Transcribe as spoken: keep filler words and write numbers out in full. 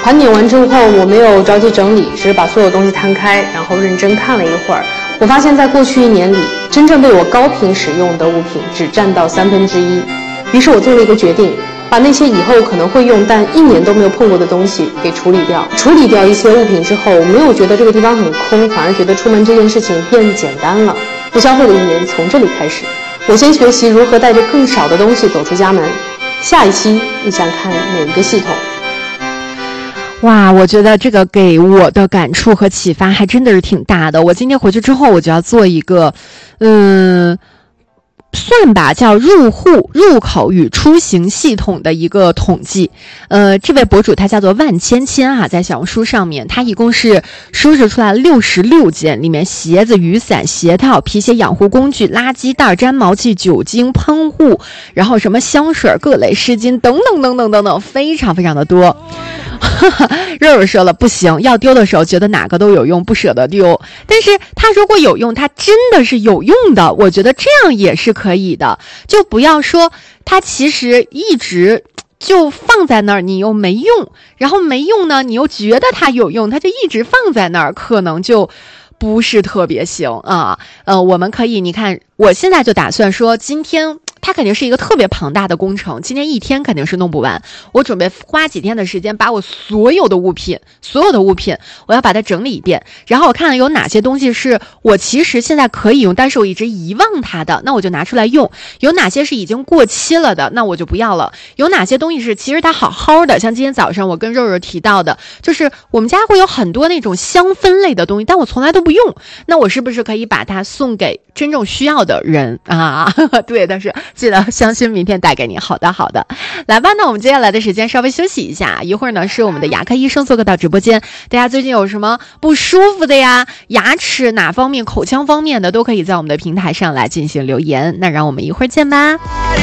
盘点完之后，我没有着急整理，只是把所有东西摊开，然后认真看了一会儿。我发现在过去一年里，真正被我高频使用的物品只占到三分之一。于是我做了一个决定，把那些以后可能会用但一年都没有碰过的东西给处理掉。处理掉一些物品之后，我没有觉得这个地方很空，反而觉得出门这件事情变简单了。不消费的一年从这里开始，我先学习如何带着更少的东西走出家门。下一期你想看哪个系统？ 哇，我觉得这个给我的感触和启发还真的是挺大的。我今天回去之后，我就要做一个，嗯，算吧，叫入户入口与出行系统的一个统计。呃，这位博主他叫做万千千啊，在小红书上面，他一共是收拾出来六十六件，里面鞋子、雨伞、鞋套、皮鞋养护工具、垃圾袋、粘毛器、酒精喷雾，然后什么香水、各类湿巾等等等等等等，非常非常的多。肉肉说了不行，要丢的时候觉得哪个都有用，不舍得丢。但是他如果有用，他真的是有用的，我觉得这样也是可以的。就不要说他其实一直就放在那儿，你又没用，然后没用呢，你又觉得它有用，它就一直放在那儿，可能就不是特别行啊。呃，我们可以，你看，我现在就打算说，今天它肯定是一个特别庞大的工程，今天一天肯定是弄不完。我准备花几天的时间，把我所有的物品，所有的物品，我要把它整理一遍，然后我看看有哪些东西是我其实现在可以用，但是我一直遗忘它的，那我就拿出来用；有哪些是已经过期了的，那我就不要了；有哪些东西是其实它好好的，像今天早上我跟肉肉提到的，就是我们家会有很多那种香氛类的东西，但我从来都不用，那我是不是可以把它送给真正需要的人啊？对，但是记得相信明天带给你。好的好的，来吧，那我们接下来的时间稍微休息一下，一会儿呢是我们的牙科医生做客到直播间，大家最近有什么不舒服的呀，牙齿哪方面口腔方面的都可以在我们的平台上来进行留言，那让我们一会儿见吧。